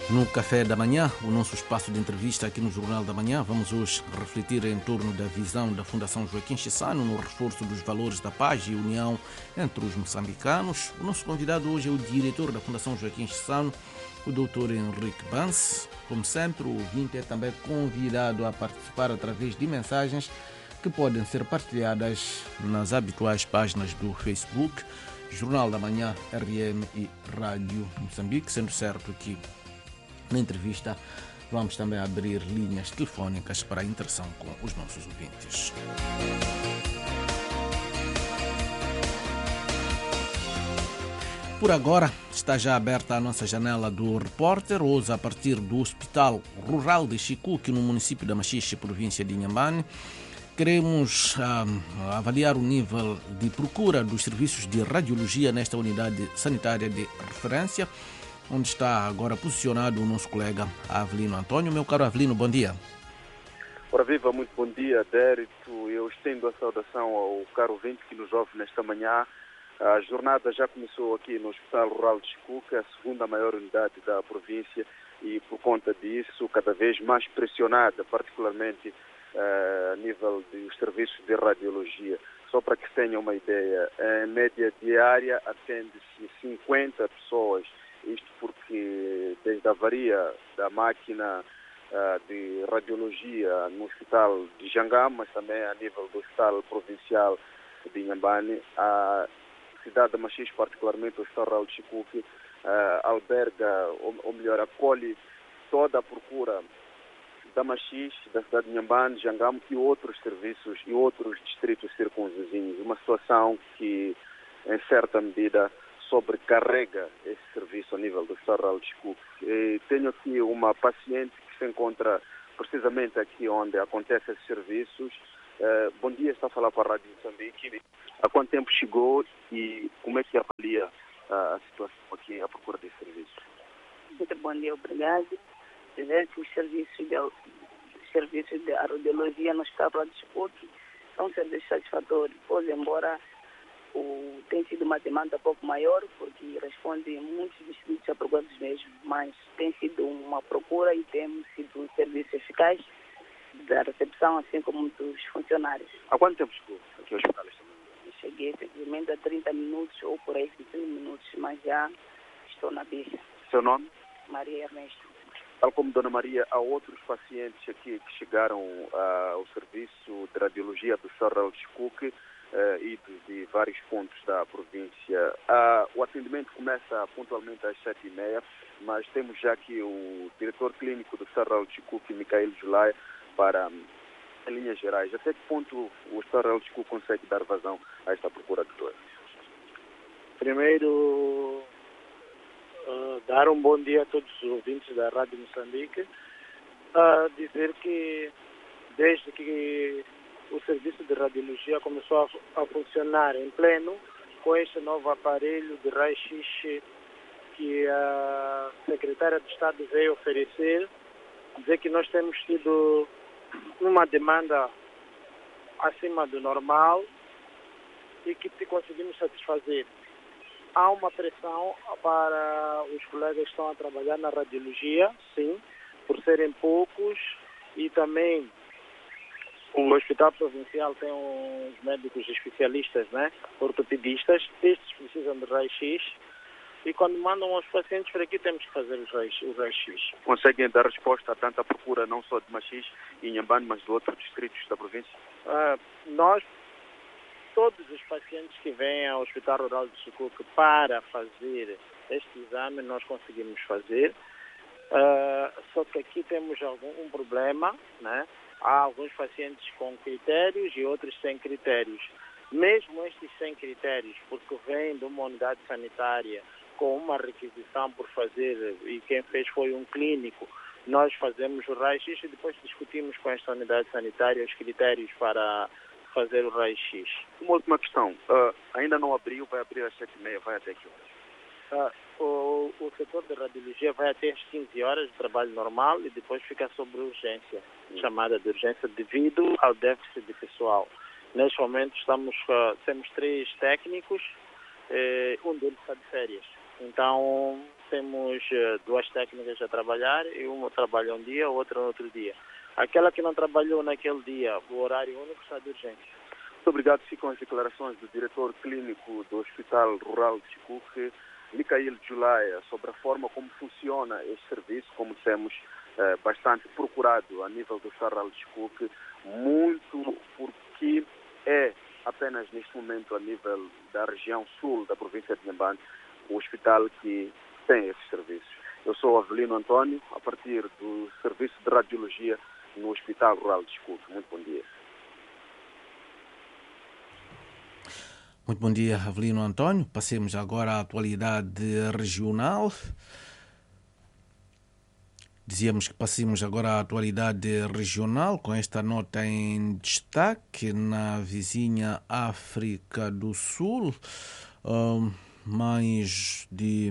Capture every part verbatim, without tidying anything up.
No Café da Manhã, o nosso espaço de entrevista aqui no Jornal da Manhã, vamos hoje refletir em torno da visão da Fundação Joaquim Chissano no reforço dos valores da paz e união entre os moçambicanos. O nosso convidado hoje é o diretor da Fundação Joaquim Chissano, o doutor Henrique Bance. Como sempre, o ouvinte é também convidado a participar através de mensagens que podem ser partilhadas nas habituais páginas do Facebook, Jornal da Manhã, R M e Rádio Moçambique, sendo certo que na entrevista vamos também abrir linhas telefónicas para a interação com os nossos ouvintes. Por agora, está já aberta a nossa janela do repórter, hoje a partir do Hospital Rural de Chicuque, no município da Machixe, província de Inhambane. Queremos um, avaliar o nível de procura dos serviços de radiologia nesta unidade sanitária de referência, onde está agora posicionado o nosso colega Avelino Antônio. Meu caro Avelino, bom dia. Ora viva, muito bom dia, Dérito. Eu estendo a saudação ao caro ouvinte que nos ouve nesta manhã. A jornada já começou aqui no Hospital Rural de Chicuque, a segunda maior unidade da província, e por conta disso cada vez mais pressionada, particularmente uh, a nível dos serviços de radiologia. Só para que tenham uma ideia, em média diária atende-se cinquenta pessoas. Isto porque desde a avaria da máquina uh, de radiologia no Hospital de Jangama, mas também a nível do Hospital Provincial de Inhambane, a cidade de Machixe, particularmente o Hospital Rural de Chicuque, uh, alberga, ou, ou melhor, acolhe toda a procura da Machixe, da cidade de Inhambane, Jangama e outros serviços e outros distritos circunvizinhos. Uma situação que, em certa medida, sobrecarrega esse serviço a nível do Hospital Rural de Chicuque. E tenho aqui uma paciente que se encontra precisamente aqui onde acontecem esses serviços. Uh, bom dia, está a falar para a Rádio Moçambique. Há quanto tempo chegou e como é que avalia uh, a situação aqui à procura desse serviço? Muito bom dia, obrigado. Dizer que os serviços de, os serviços de radiologia no Hospital Rural de Chicuque são serviços satisfatórios, pois embora O, tem sido uma demanda um pouco maior, porque responde muitos distritos à procura dos mesmos, mas tem sido uma procura e tem sido um serviço eficaz da recepção, assim como dos funcionários. Há quanto tempo chegou aqui ao hospital esta manhã? Cheguei efetivamente a trinta minutos ou por aí, vinte minutos, mas já estou na pista. Seu nome? Maria Ernesto. Tal como Dona Maria, há outros pacientes aqui que chegaram uh, ao serviço de radiologia do Hospital Rural de Chicuque, Uh, e de, de vários pontos da província. Uh, o atendimento começa pontualmente às sete e meia, mas temos já aqui o diretor clínico do Hospital Rural de Chicuque, Micael Julai, para, um, em linhas gerais, até que ponto o Hospital Rural de Chicuque consegue dar vazão a esta procura de doenças? Primeiro, uh, dar um bom dia a todos os ouvintes da Rádio Moçambique, uh, dizer que desde que o serviço de radiologia começou a, a funcionar em pleno com este novo aparelho de raio-x que a secretária de Estado veio oferecer, dizer que nós temos tido uma demanda acima do normal e que conseguimos satisfazer. Há uma pressão para os colegas que estão a trabalhar na radiologia, sim, por serem poucos, e também o Hospital Provincial tem uns médicos especialistas, né, ortopedistas, estes precisam de raio-x, e quando mandam os pacientes para aqui temos que fazer os raios-x. Conseguem dar resposta a tanta procura, não só de Machixe e Inhambane, mas de outros distritos da província? Uh, nós, todos os pacientes que vêm ao Hospital Rural de Chicuque para fazer este exame, nós conseguimos fazer, uh, só que aqui temos algum um problema, né? Há alguns pacientes com critérios e outros sem critérios. Mesmo estes sem critérios, porque vêm de uma unidade sanitária com uma requisição por fazer, e quem fez foi um clínico, nós fazemos o raio-x e depois discutimos com esta unidade sanitária os critérios para fazer o raio-x. Uma última questão. Uh, ainda não abriu, vai abrir às sete e meia, vai até que horas? Uh, o, o setor de radiologia vai até às quinze horas de trabalho normal e depois fica sobre urgência, hum. chamada de urgência devido ao déficit de pessoal. Neste momento estamos, uh, temos três técnicos, eh, um deles está de férias. Então temos uh, duas técnicas a trabalhar e uma trabalha um dia, outra no outro dia. Aquela que não trabalhou naquele dia, o horário único está de urgência. Muito obrigado. Ficam as declarações do diretor clínico do Hospital Rural de Chicuque, Micael Julaya, sobre a forma como funciona este serviço, como temos eh, bastante procurado a nível do Hospital Rural de Chicuque, muito porque é apenas neste momento a nível da região sul da província de Inhambane o hospital que tem esses serviços. Eu sou Avelino Antônio, a partir do Serviço de Radiologia no Hospital Rural de Chicuque. Muito bom dia. Muito bom dia, Avelino Antônio. Passemos agora à atualidade regional. Dizíamos que passemos agora à atualidade regional, com esta nota em destaque na vizinha África do Sul. Um, mais de...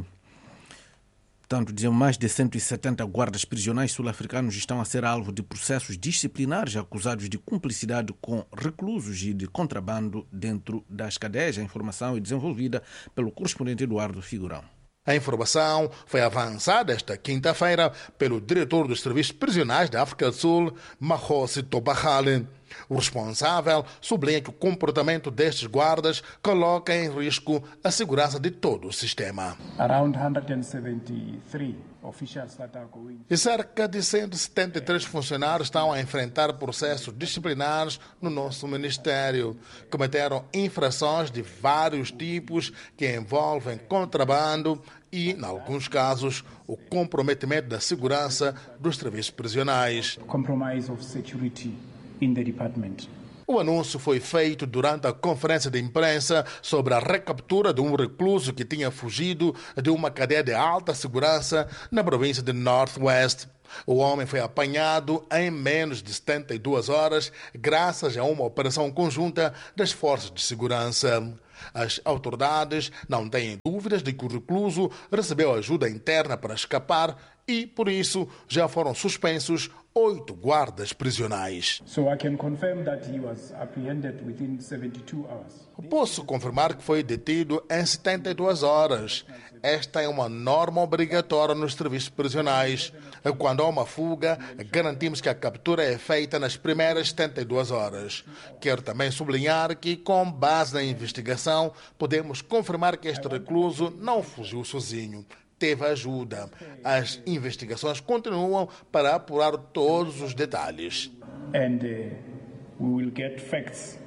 Portanto, dizemos, mais de cento e setenta guardas prisionais sul-africanos estão a ser alvo de processos disciplinares acusados de cumplicidade com reclusos e de contrabando dentro das cadeias. A informação é desenvolvida pelo correspondente Eduardo Figurão. A informação foi avançada esta quinta-feira pelo diretor dos serviços prisionais da África do Sul, Mahosi Tobahale. O responsável sublinha que o comportamento destes guardas coloca em risco a segurança de todo o sistema. Around one hundred seventy-three officials that are going. E cerca de cento e setenta e três funcionários estão a enfrentar processos disciplinares no nosso ministério. Cometeram infrações de vários tipos que envolvem contrabando e, em alguns casos, o comprometimento da segurança dos serviços prisionais. Compromise of security in the department. O anúncio foi feito durante a conferência de imprensa sobre a recaptura de um recluso que tinha fugido de uma cadeia de alta segurança na província de Northwest. O homem foi apanhado em menos de setenta e duas horas graças a uma operação conjunta das forças de segurança. As autoridades não têm dúvidas de que o recluso recebeu ajuda interna para escapar e, por isso, já foram suspensos oito guardas prisionais. So I can confirm that he was apprehended within seventy-two hours. Posso confirmar que foi detido em setenta e duas horas. Esta é uma norma obrigatória nos serviços prisionais. Quando há uma fuga, garantimos que a captura é feita nas primeiras setenta e duas horas. Quero também sublinhar que, com base na investigação, podemos confirmar que este recluso não fugiu sozinho. Teve ajuda. As investigações continuam para apurar todos os detalhes. And uh, we will get facts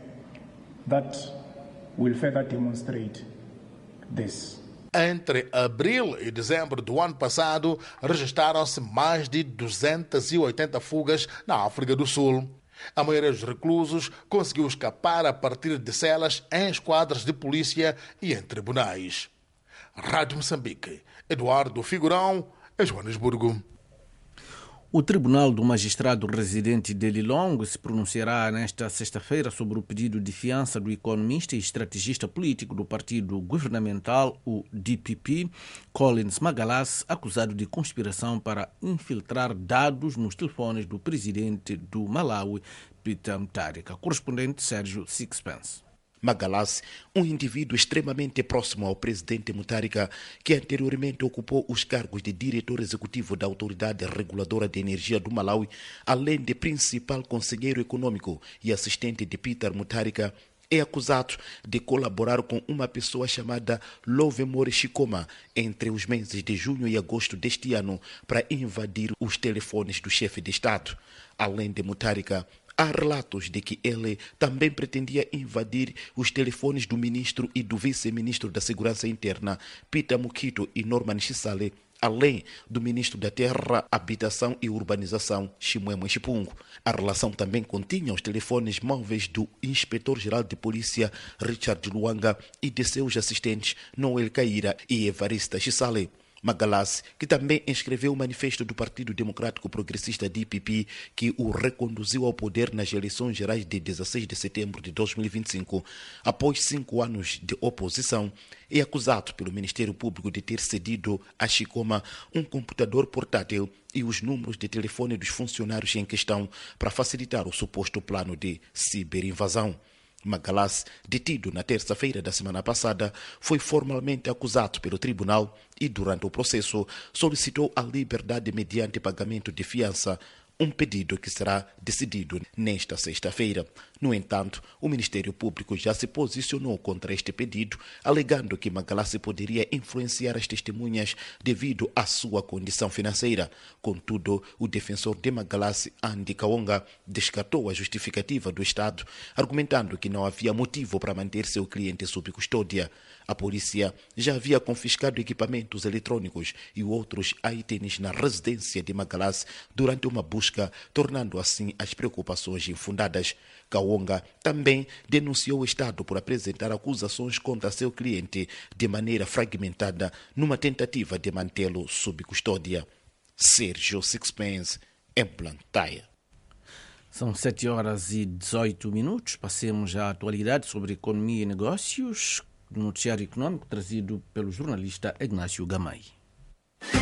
that will further demonstrate this. Entre abril e dezembro do ano passado, registraram-se mais de duzentas e oitenta fugas na África do Sul. A maioria dos reclusos conseguiu escapar a partir de celas em esquadras de polícia e em tribunais. Rádio Moçambique, Eduardo Figurão, em Joanesburgo. O Tribunal do Magistrado Residente de Lilongwe se pronunciará nesta sexta-feira sobre o pedido de fiança do economista e estrategista político do partido governamental, o D P P, Collins Magalas, acusado de conspiração para infiltrar dados nos telefones do presidente do Malawi, Peter Mutharika. Correspondente Sérgio Sixpence. Magalas, um indivíduo extremamente próximo ao presidente Mutharika, que anteriormente ocupou os cargos de diretor executivo da Autoridade Reguladora de Energia do Malawi, além de principal conselheiro econômico e assistente de Peter Mutharika, é acusado de colaborar com uma pessoa chamada Lovemore Chikoma entre os meses de junho e agosto deste ano para invadir os telefones do chefe de Estado. Além de Mutharika, há relatos de que ele também pretendia invadir os telefones do ministro e do vice-ministro da Segurança Interna, Peter Mukito e Norman Chisale, além do ministro da Terra, Habitação e Urbanização, Chimwemwe Chipungu. A relação também continha os telefones móveis do inspetor-geral de polícia, Richard Luanga, e de seus assistentes, Noel Caíra e Evarista Chisale. Magalas, que também escreveu o manifesto do Partido Democrático Progressista D P P, que o reconduziu ao poder nas eleições gerais de dezesseis de setembro de dois mil e vinte e cinco, após cinco anos de oposição, é acusado pelo Ministério Público de ter cedido a Chikoma um computador portátil e os números de telefone dos funcionários em questão para facilitar o suposto plano de ciberinvasão. Magalassi, detido na terça-feira da semana passada, foi formalmente acusado pelo tribunal e, durante o processo, solicitou a liberdade mediante pagamento de fiança, um pedido que será decidido nesta sexta-feira. No entanto, o Ministério Público já se posicionou contra este pedido, alegando que Magalassi poderia influenciar as testemunhas devido à sua condição financeira. Contudo, o defensor de Magalassi, Andy Kaonga, descartou a justificativa do Estado, argumentando que não havia motivo para manter seu cliente sob custódia. A polícia já havia confiscado equipamentos eletrônicos e outros itens na residência de Magalassi durante uma busca, tornando assim as preocupações infundadas. Kaonga também denunciou o Estado por apresentar acusações contra seu cliente de maneira fragmentada numa tentativa de mantê-lo sob custódia. Sérgio Sixpence, em Blantyre. São sete horas e dezoito minutos. Passemos à atualidade sobre economia e negócios. Noticiário econômico trazido pelo jornalista Ignácio Gamay.